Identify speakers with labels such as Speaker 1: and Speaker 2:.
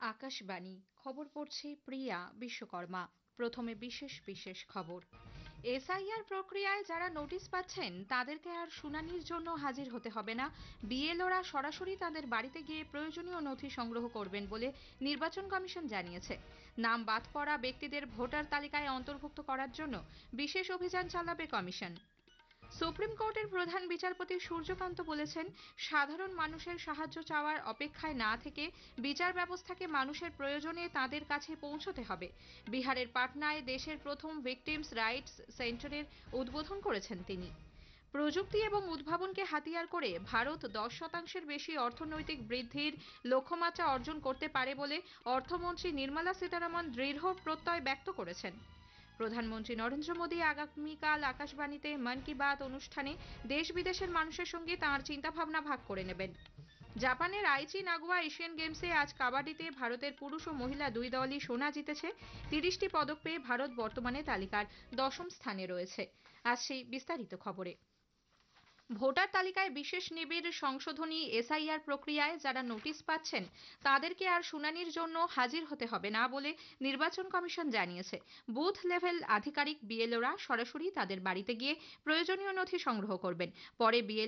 Speaker 1: আকাশবাণী খবর পড়ছি প্রিয়া বিশ্বকর্মা। প্রথমে বিশেষ বিশেষ খবর। এসআইআর প্রক্রিয়ায় যারা নোটিশ পাচ্ছেন তাদেরকে আর শুনানির জন্য হাজির হতে হবে না। বিএলওরা সরাসরি তাদের বাড়িতে গিয়ে প্রয়োজনীয় নথি সংগ্রহ করবেন বলে নির্বাচন কমিশন জানিয়েছে। নাম বাদ পড়া ব্যক্তিদের ভোটার তালিকায় অন্তর্ভুক্ত করার জন্য বিশেষ অভিযান চালাবে কমিশন। সুপ্রিম কোর্টের প্রধান বিচারপতি সূর্যকান্ত বলেছেন, সাধারণ মানুষের সাহায্য চাওয়ার অপেক্ষায় না থেকে বিচার ব্যবস্থাকে মানুষের প্রয়োজনে তাদের কাছে পৌঁছতে হবে। বিহারের পাটনায় দেশের প্রথম ভিকটিমস রাইটস সেন্টারের উদ্বোধন করেছেন তিনি। প্রযুক্তি এবং উদ্ভাবনকে হাতিয়ার করে ভারত 10% বেশি অর্থনৈতিক বৃদ্ধির লক্ষ্যমাত্রা অর্জন করতে পারে বলে অর্থমন্ত্রী নির্মলা সীতারামন দৃঢ় প্রত্যয় ব্যক্ত করেছেন। প্রধানমন্ত্রী নরেন্দ্র মোদী আগামীকাল আকাশবাণীতে মন কি বাত অনুষ্ঠানে দেশ বিদেশের মানুষের সঙ্গে তাঁর চিন্তাভাবনা ভাগ করে নেবেন। জাপানের আইচি নাগোয়া এশিয়ান গেমসে আজ কাবাডিতে ভারতের পুরুষ ও মহিলা দুই দলই সোনা জিতেছে। 30টি পদক পেয়ে ভারত বর্তমানে তালিকার 10ম স্থানে রয়েছে। আসছি বিস্তারিত খবরে। ভোটার তালিকায় বিশেষ নিবিড় সংশোধনী এসআইআর প্রক্রিয়ায় যারা নোটিশ পাচ্ছেন তাদেরকে আর শুনানির জন্য হাজির হতে হবে না বলে নির্বাচন কমিশন জানিয়েছে। বুথ লেভেল আধিকারিক বিএলওরা সরাসরি তাদের বাড়িতে গিয়ে প্রয়োজনীয় নথি সংগ্রহ করবেন। পরে